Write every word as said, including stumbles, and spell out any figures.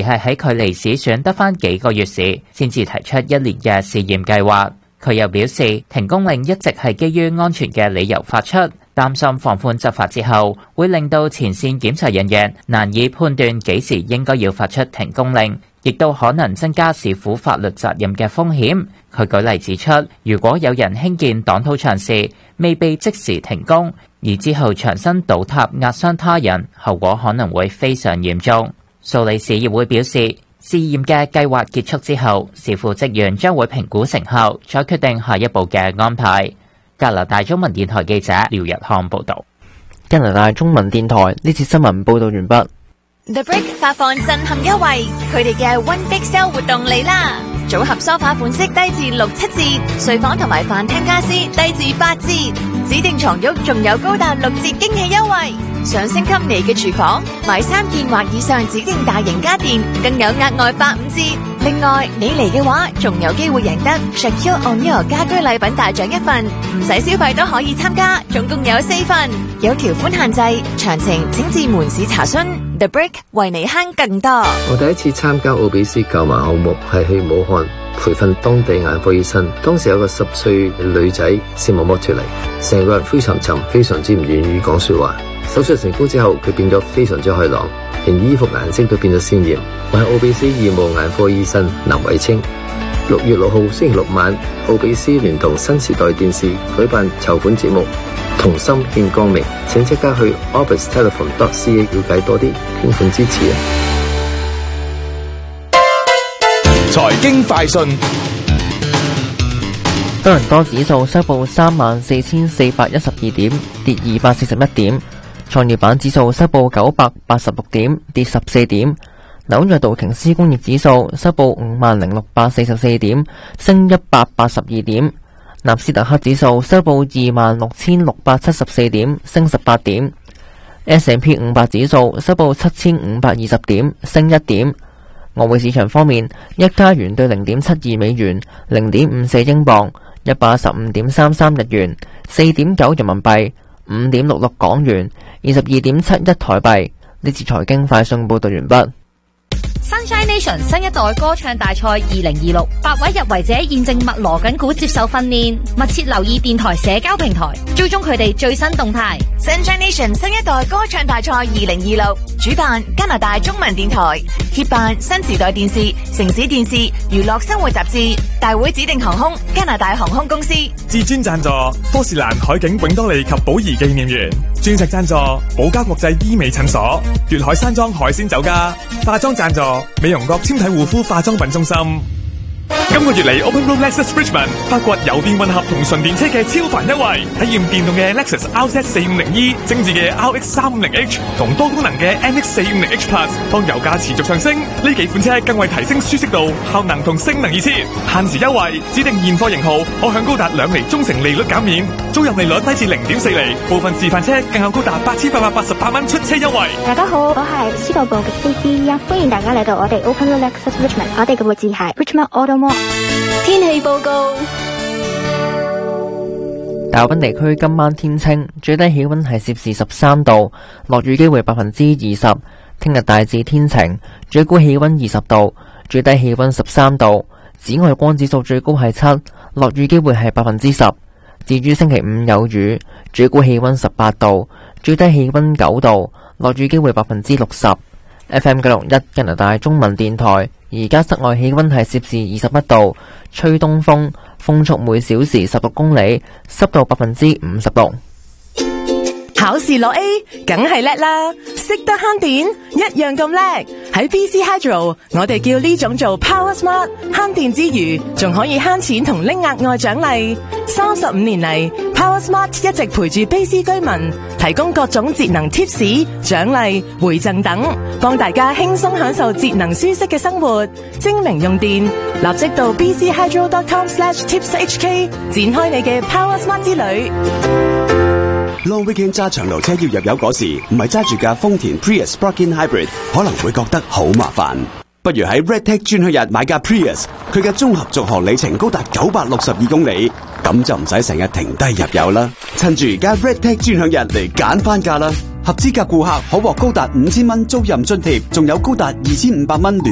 係喺距離市選得返幾個月時，先至提出一年嘅試驗計劃。佢又表示，停工令一直係基於安全嘅理由發出，擔心放寬執法之後，會令到前線檢查人員難以判斷幾時應該要發出停工令，亦都可能增加市府法律責任嘅風險。佢舉例指出，如果有人興建擋土牆時，未被即時停工，而之後牆身倒塌壓傷他人，後果可能會非常嚴重。蘇黎世議會表示，試驗嘅計劃結束之後，市府職員將會評估成效，再決定下一步嘅安排。加拿大中文電台記者廖日康報道。 加拿大中文電台呢次新聞報道完畢。 The Brick 發放震撼優惠，佢哋嘅 One Big Sale 活動嚟啦！組合梳化款式低至六七折，睡房同埋飯廳家私低至八折，指定床褥仲有高達六折驚喜優惠。想升級你嘅廚房，買三件或以上指定大型家電，更有額外八五折。另外，你嚟嘅話，仲有機會贏得 Shakil On Your 家居禮品大獎一份，唔使消費都可以參加，總共有四份，有條款限制，詳情請至門市查詢。The Brick 為你慳更多。 我第一次參加奧比斯購物項目係去武漢培訓當地眼科醫生，當時有個十歲女仔視網膜脫離，成個人灰沉沉，非常之唔願意講說話。手術成功之後，佢變咗非常之開朗，連衣服顏色都變咗鮮艷。我係奧比斯義務眼科醫生林偉清。六月六號星期六晚，奧比斯聯同新時代電視舉辦籌款節目《同心獻光明》，請即刻去 orbis telephone dot c a 了解多啲，捐款支持啊！ 財經快訊。 多倫多指數收報三萬四千四百一十二點，跌二百四十一點。創業板指數收報九百八十六點，跌十四點。紐約道瓊斯工業指數收報五萬零六百四十四點，升一百八十二點。納斯達克指數收報二萬六千六百七十四點，升十八點。S and P 五百指數收報七千五百二十點，升一點。外匯市場方面，一加元對零點七二美元，零點五四英鎊，一百一十五點三三日元，四點九人民幣，五點六六港元，二十二點七一台幣。呢次財經快訊報道完畢。 Sunshine Nation 新一代歌唱大賽二零二六，八位入圍者現正密鑼緊鼓接受訓練，密切留意電台社交平台，追蹤佢哋最新動態。 Sunshine Nation 新一代歌唱大賽二零二六，主辦加拿大中文電台，協辦新時代電視、城市電視、娛樂生活雜誌，大會指定航空加拿大航空公司， 至尊贊助波士蘭海景永多利及寶儀紀念園，鑽石贊助寶嘉國際醫美診所，粵海山莊海鮮酒家，化妝贊助美容國纖體護膚化妝品中心。今個月嚟 Open Road Lexus Richmond 發掘油電混合同純電車嘅超凡優惠，體驗電動嘅 Lexus R Z 四五零 E、精緻嘅 R X 三五零 H 同多功能嘅 N X 四五零 H Plus。當油價持續上升，呢幾款車更為提升舒適度、效能同性能而設。限時優惠，指定現貨型號可享高達兩厘中成利率減免，租賃利率低至零點四厘，部分示範車更有高達八千八百八十八蚊出車優惠。 大家好，我係司徒部嘅 C C 啊，歡迎大家嚟到我哋 Open Road Lexus Richmond， 我哋嘅位置係 Richmond Auto Mall。 天氣報告： 大溫地區今晚天晴，最低氣溫係攝氏十三度，落雨機會百分之二十。聽日大致天晴，最高氣溫二十度，最低氣溫十三度。紫外光指數最高係七，落雨機會係百分之十。至於星期五有雨，最高氣溫十八度，最低氣溫九度，落雨機會百分之六十。F M 九六一加拿大中文電台。而家室外氣溫係攝氏二十一度，吹東風，風速每小時十六公里，濕度百分之五十六。 考試攞 A， 梗係叻啦，識得慳電，一樣咁叻。喺 B C Hydro， 我哋叫呢種做 Power Smart， 慳電之餘，仲可以慳錢同拎額外獎勵。三十五年嚟 ，Power Smart 一直陪住 B C 居民，提供各種節能 tips、獎勵、回贈等，幫大家輕鬆享受節能舒適嘅生活，精明用電。立即到 b c hydro dot com slash tips h k 展開你嘅 Power Smart 之旅。 Long weekend 揸長途車要入油嗰時，唔係揸住架豐田 Prius Plug-in Hybrid， 可能會覺得好麻煩。不如喺 Redtech 專享日買架 Prius， 佢嘅綜合續航里程高達九百六十二公里，咁就唔使成日停低入油啦。趁住而家 Redtech 專享日嚟揀翻價啦！合資格顧客可獲高達五千蚊租賃津貼，仲有高達二千五百蚊聯